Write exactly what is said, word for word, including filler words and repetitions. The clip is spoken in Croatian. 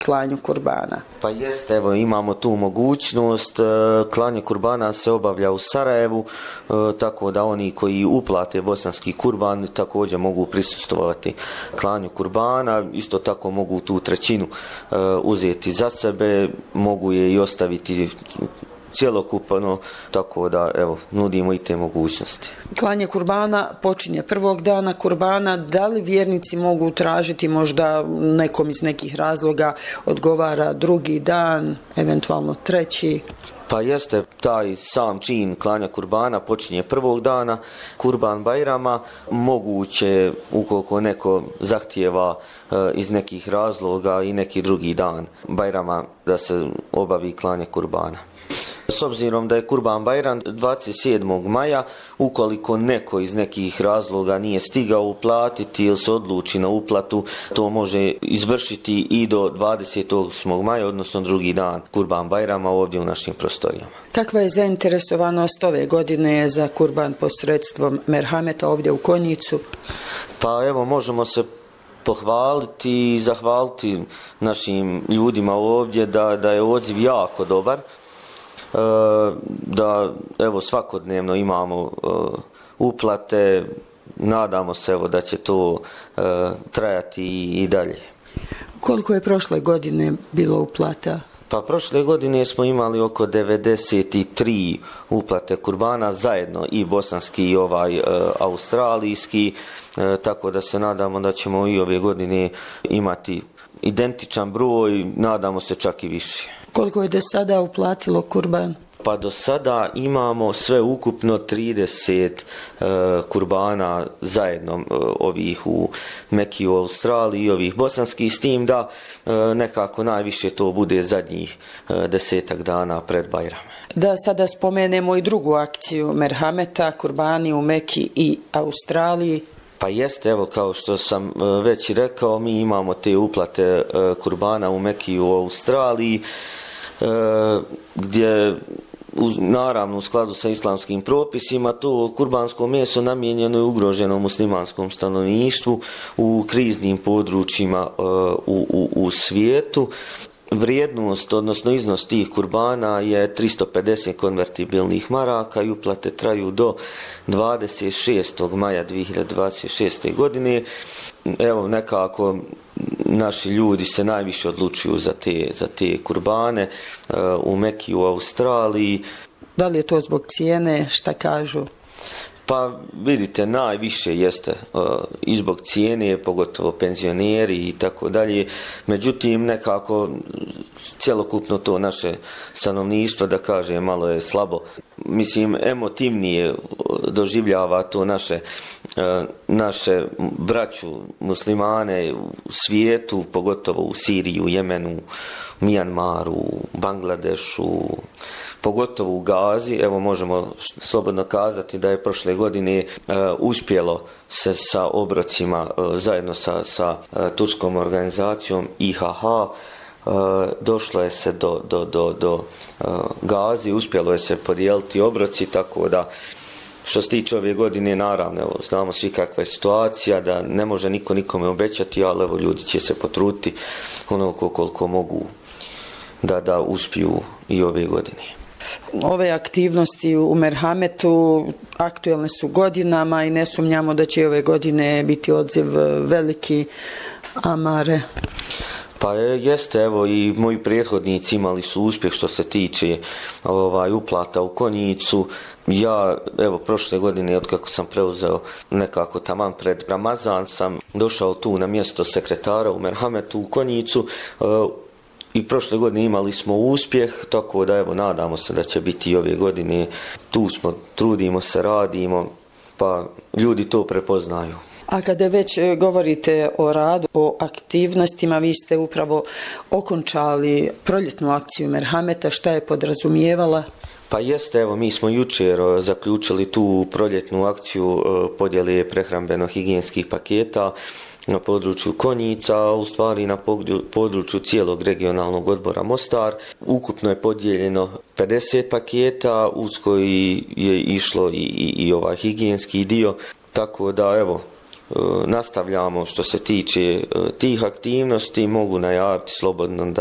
klanju kurbana? Pa jeste, evo imamo tu mogućnost, klanje kurbana se obavlja u Sarajevu, tako da oni koji uplate bosanski kurban također mogu prisustvovati klanju kurbana, isto tako mogu tu trećinu uzeti za sebe, mogu je i ostaviti cjelokupno, tako da evo nudimo i te mogućnosti. Klanje kurbana počinje prvog dana kurbana. Da li vjernici mogu tražiti, možda nekom iz nekih razloga odgovara drugi dan, eventualno treći? Pa jeste, taj sam čin klanja kurbana počinje prvog dana Kurban Bajrama. Moguće, ukoliko neko zahtijeva e, iz nekih razloga i neki drugi dan Bajrama da se obavi klanje kurbana. S obzirom da je Kurban Bajram dvadeset sedmog maja, ukoliko neko iz nekih razloga nije stigao uplatiti ili se odluči na uplatu, to može izvršiti i do dvadeset osmog maja, odnosno drugi dan Kurban Bajrama ovdje u našim prostorijama. Kakva je zainteresovanost ove godine za kurban posredstvom merhameta ovdje u Konjicu? Pa evo, možemo se pohvaliti i zahvaliti našim ljudima ovdje da, da je odziv jako dobar. Da evo svakodnevno imamo uplate, nadamo se evo da će to trajati i dalje. Koliko je prošle godine bilo uplata? Pa prošle godine smo imali oko devedeset tri uplate kurbana zajedno, i bosanski i ovaj e, australijski, e, tako da se nadamo da ćemo i ove godine imati identičan broj, nadamo se čak i više. Koliko je do sada uplatilo kurban? Pa do sada imamo sve ukupno trideset e, kurbana zajedno, e, ovih u Meki u Australiji i ovih bosanskih, s tim da e, nekako najviše to bude zadnjih e, desetak dana pred Bajram. Da sada spomenemo i drugu akciju merhameta, kurbani u Meki i Australiji. Pa jeste, evo kao što sam već i rekao, mi imamo te uplate e, kurbana u Meki u Australiji, e, gdje uz, naravno u skladu sa islamskim propisima to kurbansko meso namijenjeno je ugroženom muslimanskom stanovništvu u kriznim područjima e, u, u, u svijetu. Vrijednost, odnosno iznos tih kurbana je tristo pedeset konvertibilnih maraka i uplate traju do dvadeset šestog maja dvije hiljade dvadeset šeste. godine. Evo, nekako naši ljudi se najviše odlučuju za te, za te kurbane uh, u Meki u Australiji. Da li je to zbog cijene, šta kažu? Pa vidite, najviše jeste uh, i zbog cijene, pogotovo penzioneri i tako dalje. Međutim, nekako cjelokupno to naše stanovništvo, da kaže, malo je slabo. Mislim, emotivnije doživljava to naše, uh, naše braću muslimane u svijetu, pogotovo u Siriji, u Jemenu, u Mijanmaru, u Bangladešu, pogotovo u Gazi. Evo, možemo slobodno kazati da je prošle godine e, uspjelo se sa obrocima e, zajedno sa, sa e, turškom organizacijom I H H, e, došlo je se do, do, do, do e, Gazi, uspjelo je se podijeliti obroci, tako da što se tiče ove godine, naravno, evo, znamo svi kakva je situacija, da ne može niko nikome obećati, ali evo, ljudi će se potruditi onoliko koliko mogu da, da uspiju i ove godine. Ove aktivnosti u merhametu aktuelne su godinama i ne sumnjamo da će ove godine biti odziv veliki. Amare? Pa jeste, evo, i moji prethodnici imali su uspjeh što se tiče ovaj, uplata u Konjicu. Ja, evo, prošle godine, otkako sam preuzeo nekako taman pred Ramazan, sam došao tu na mjesto sekretara u merhametu u Konjicu. I prošle godine imali smo uspjeh, tako da evo nadamo se da će biti i ove godine. Tu smo, trudimo se, radimo, pa ljudi to prepoznaju. A kada već govorite o radu, o aktivnostima, vi ste upravo okončali proljetnu akciju merhameta, šta je podrazumijevala? Pa jeste, evo, mi smo jučer zaključili tu proljetnu akciju podjele prehrambeno-higijenskih paketa na području Konjica, u stvari na području cijelog regionalnog odbora Mostar. Ukupno je podijeljeno pedeset paketa, uz koji je išlo i, i, i ovaj higijenski dio, tako da evo, nastavljamo što se tiče tih aktivnosti, mogu najaviti slobodno da